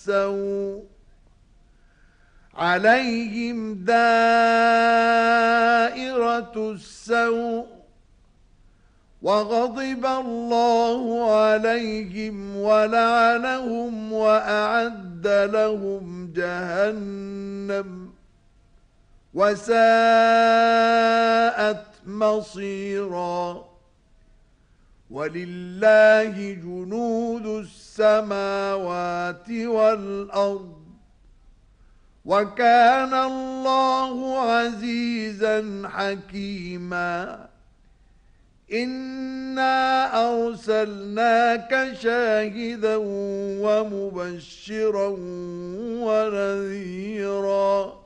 السوء عليهم دائرة السوء وغضب الله عليهم ولعنهم وأعد لهم جهنم وساءت مصيرا ولله جنود السماوات والأرض وكان الله عزيزا حكيما إنا أرسلناك شاهدا ومبشرا ونذيرا